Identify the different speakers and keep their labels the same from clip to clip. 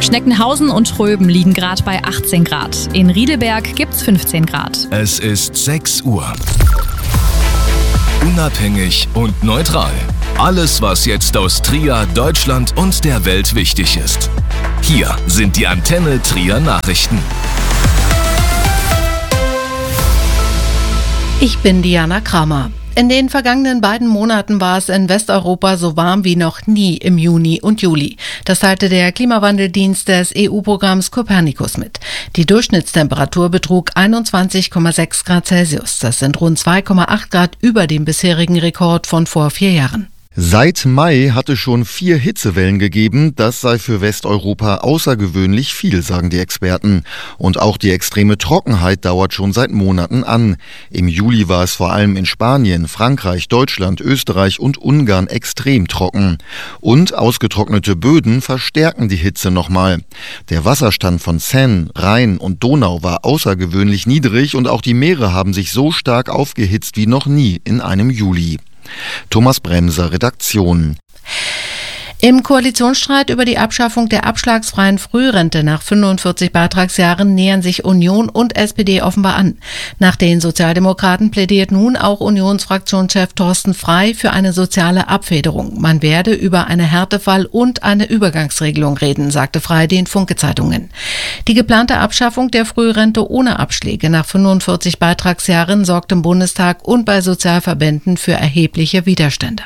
Speaker 1: Schneckenhausen und Tröben liegen gerade bei 18 Grad. In Riedelberg gibt's 15 Grad.
Speaker 2: Es ist 6 Uhr. Unabhängig und neutral. Alles, was jetzt aus Trier, Deutschland und der Welt wichtig ist. Hier sind die Antenne Trier Nachrichten.
Speaker 3: Ich bin Diana Kramer. In den vergangenen beiden Monaten war es in Westeuropa so warm wie noch nie im Juni und Juli. Das teilte der Klimawandeldienst des EU-Programms Copernicus mit. Die Durchschnittstemperatur betrug 21,6 Grad Celsius. Das sind rund 2,8 Grad über dem bisherigen Rekord von vor 4 Jahren.
Speaker 4: Seit Mai hatte schon 4 Hitzewellen gegeben. Das sei für Westeuropa außergewöhnlich viel, sagen die Experten. Und auch die extreme Trockenheit dauert schon seit Monaten an. Im Juli war es vor allem in Spanien, Frankreich, Deutschland, Österreich und Ungarn extrem trocken. Und ausgetrocknete Böden verstärken die Hitze nochmal. Der Wasserstand von Seine, Rhein und Donau war außergewöhnlich niedrig und auch die Meere haben sich so stark aufgehitzt wie noch nie in einem Juli. Thomas Bremser, Redaktion.
Speaker 3: Im Koalitionsstreit über die Abschaffung der abschlagsfreien Frührente nach 45 Beitragsjahren nähern sich Union und SPD offenbar an. Nach den Sozialdemokraten plädiert nun auch Unionsfraktionschef Thorsten Frey für eine soziale Abfederung. Man werde über eine Härtefall- und eine Übergangsregelung reden, sagte Frey den Funke-Zeitungen. Die geplante Abschaffung der Frührente ohne Abschläge nach 45 Beitragsjahren sorgt im Bundestag und bei Sozialverbänden für erhebliche Widerstände.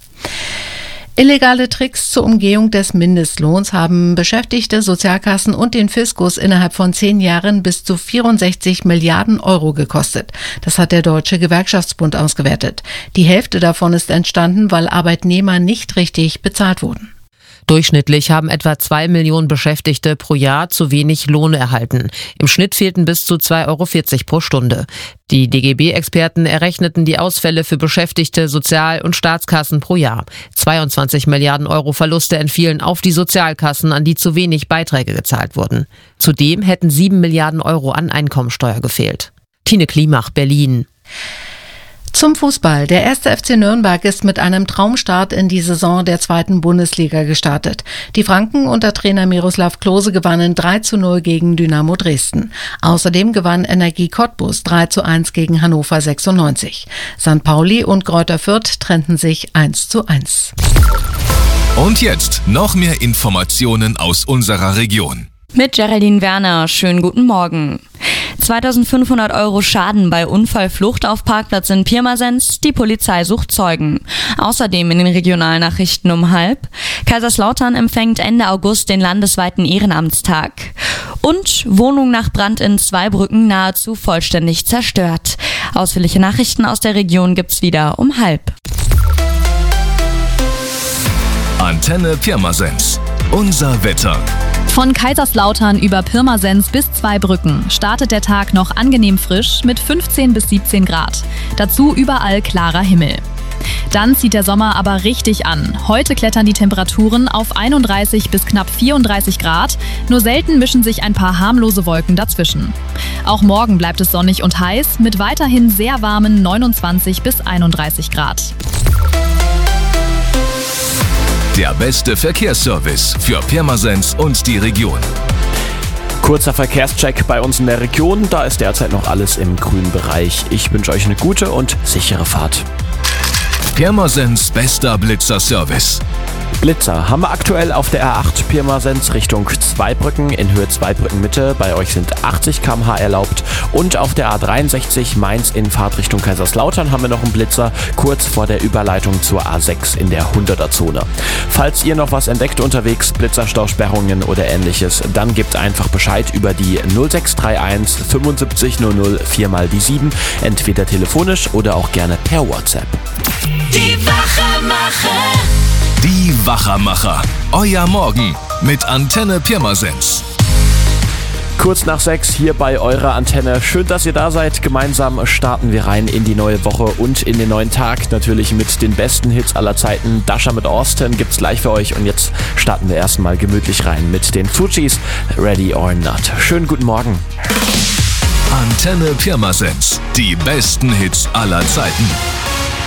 Speaker 3: Illegale Tricks zur Umgehung des Mindestlohns haben Beschäftigte, Sozialkassen und den Fiskus innerhalb von 10 Jahren bis zu 64 Milliarden Euro gekostet. Das hat der Deutsche Gewerkschaftsbund ausgewertet. Die Hälfte davon ist entstanden, weil Arbeitnehmer nicht richtig bezahlt wurden.
Speaker 5: Durchschnittlich haben etwa 2 Millionen Beschäftigte pro Jahr zu wenig Lohn erhalten. Im Schnitt fehlten bis zu 2,40 Euro pro Stunde. Die DGB-Experten errechneten die Ausfälle für Beschäftigte, Sozial- und Staatskassen pro Jahr. 22 Milliarden Euro Verluste entfielen auf die Sozialkassen, an die zu wenig Beiträge gezahlt wurden. Zudem hätten 7 Milliarden Euro an Einkommensteuer gefehlt. Tine Klimach, Berlin.
Speaker 3: Zum Fußball. Der 1. FC Nürnberg ist mit einem Traumstart in die Saison der 2. Bundesliga gestartet. Die Franken unter Trainer Miroslav Klose gewannen 3:0 gegen Dynamo Dresden. Außerdem gewann Energie Cottbus 3:1 gegen Hannover 96. St. Pauli und Greuther Fürth trennten sich 1:1.
Speaker 2: Und jetzt noch mehr Informationen aus unserer Region.
Speaker 6: Mit Geraldine Werner, schönen guten Morgen. 2.500 Euro Schaden bei Unfallflucht auf Parkplatz in Pirmasens, die Polizei sucht Zeugen. Außerdem in den Regionalnachrichten um 12:30. Kaiserslautern empfängt Ende August den landesweiten Ehrenamtstag. Und Wohnung nach Brand in Zweibrücken nahezu vollständig zerstört. Ausführliche Nachrichten aus der Region gibt's wieder um 12:30.
Speaker 2: Antenne Pirmasens. Unser Wetter.
Speaker 1: Von Kaiserslautern über Pirmasens bis Zweibrücken startet der Tag noch angenehm frisch mit 15 bis 17 Grad. Dazu überall klarer Himmel. Dann zieht der Sommer aber richtig an. Heute klettern die Temperaturen auf 31 bis knapp 34 Grad. Nur selten mischen sich ein paar harmlose Wolken dazwischen. Auch morgen bleibt es sonnig und heiß mit weiterhin sehr warmen 29 bis 31 Grad.
Speaker 2: Der beste Verkehrsservice für Pirmasens und die Region.
Speaker 7: Kurzer Verkehrscheck bei uns in der Region. Da ist derzeit noch alles im grünen Bereich. Ich wünsche euch eine gute und sichere Fahrt.
Speaker 2: Pirmasens bester Blitzer-Service.
Speaker 7: Blitzer haben wir aktuell auf der A8 Pirmasens Richtung Zweibrücken in Höhe Zweibrücken Mitte. Bei euch sind 80 km/h erlaubt. Und auf der A63 Mainz in Fahrtrichtung Kaiserslautern haben wir noch einen Blitzer kurz vor der Überleitung zur A6 in der 100er-Zone. Falls ihr noch was entdeckt unterwegs, Blitzerstausperrungen oder ähnliches, dann gebt einfach Bescheid über die 0631 7500 4x7, entweder telefonisch oder auch gerne per WhatsApp.
Speaker 8: Die Wachermacher.
Speaker 2: Die Wachermacher. Euer Morgen mit Antenne Pirmasens.
Speaker 7: Kurz nach 6 hier bei eurer Antenne. Schön, dass ihr da seid. Gemeinsam starten wir rein in die neue Woche und in den neuen Tag. Natürlich mit den besten Hits aller Zeiten. Dasha mit Austin gibt's gleich für euch. Und jetzt starten wir erstmal gemütlich rein mit den Fujis. Ready or Not. Schönen guten Morgen.
Speaker 2: Antenne Pirmasens. Die besten Hits aller Zeiten.